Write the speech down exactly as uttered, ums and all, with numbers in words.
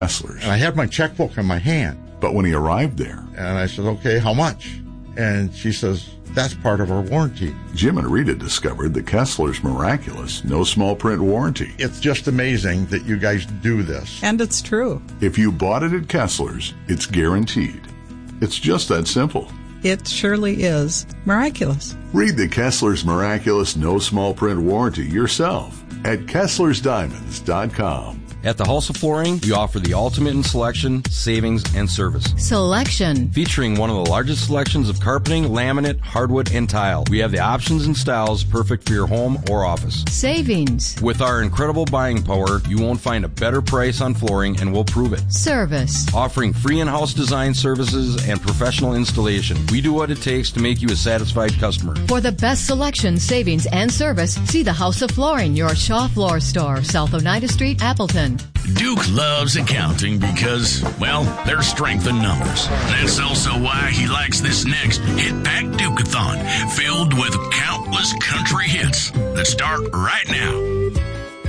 Kesslers. And I had my checkbook in my hand. But when he arrived there, and I said, okay, how much? And she says, that's part of our warranty. Jim and Rita discovered the Kessler's miraculous no small print warranty. It's just amazing that you guys do this. And it's true. If you bought it at Kessler's, it's guaranteed. It's just that simple. It surely is miraculous. Read the Kessler's miraculous no small print warranty yourself at Kesslers Diamonds dot com. At the House of Flooring, we offer the ultimate in selection, savings, and service. Selection. Featuring one of the largest selections of carpeting, laminate, hardwood, and tile. We have the options and styles perfect for your home or office. Savings. With our incredible buying power, you won't find a better price on flooring, and we'll prove it. Service. Offering free in-house design services and professional installation. We do what it takes to make you a satisfied customer. For the best selection, savings, and service, see the House of Flooring, your Shaw Floor store, South Oneida Street, Appleton. Duke loves accounting because, well, there's strength in numbers. That's also why he likes this next Hit Pack Duke-a-thon, filled with countless country hits that start right now.